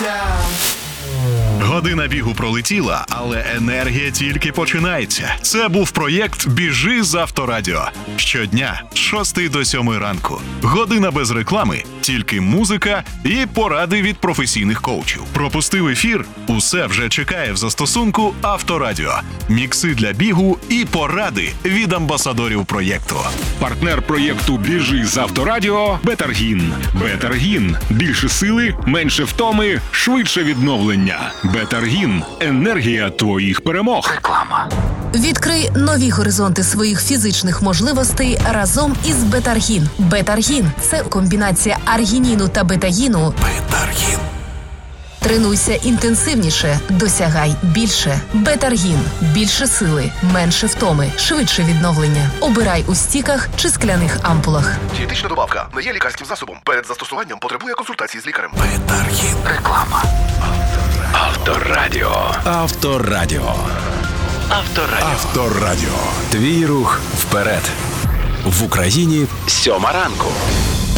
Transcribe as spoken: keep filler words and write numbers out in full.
Година бігу пролетіла, але енергія тільки починається. Це був проєкт «Біжи з Авторадіо». Щодня з шостої до сьомої ранку. Година без реклами, тільки музика і поради від професійних коучів. Пропустив ефір? Усе вже чекає в застосунку Авторадіо. Мікси для бігу і поради від амбасадорів проєкту. Партнер проєкту «Біжи з Авторадіо» – Бетаргін. Бетаргін. Більше сили, менше втоми, швидше відновлення. Бетаргін. Енергія твоїх перемог. Реклама. Відкрий нові горизонти своїх фізичних можливостей разом із Бетаргін. Бетаргін – це комбінація аргініну та бетаїну. Бетаргін. Тренуйся інтенсивніше, досягай більше. Бетаргін. Більше сили, менше втоми, швидше відновлення. Обирай у стіках чи скляних ампулах. Дієтична добавка не є лікарським засобом. Перед застосуванням потребує консультації з лікарем. Бетаргін. Реклама. Авторадіо. Авторадіо. Авторадіо. Авторадіо. Твій рух вперед. В Україні Сьома ранку.